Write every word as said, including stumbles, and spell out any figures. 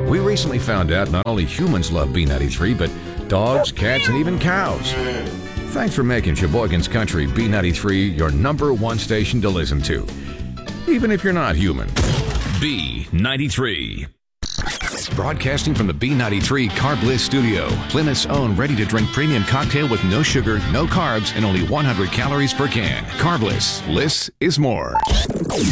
We recently found out not only humans love B ninety-three, but dogs, cats, and even cows. Thanks for making Sheboygan's Country B ninety-three your number one station to listen to, even if you're not human. B ninety-three. Broadcasting from the B ninety-three Carb Bliss studio, Plymouth's own ready-to-drink premium cocktail with no sugar, no carbs, and only one hundred calories per can. Carb Bliss. Bliss is more.